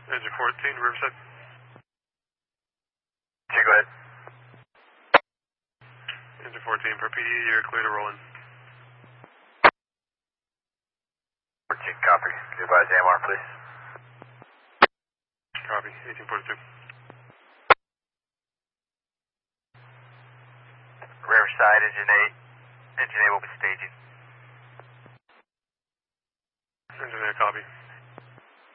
Engine 14, Riverside. Okay, go ahead. Engine 14, per PD, you're clear to roll in. 14, copy. Advise AMR, please. Copy, 1842. Riverside, Engine 8. Engine 8 will be staging. Engine 8, copy.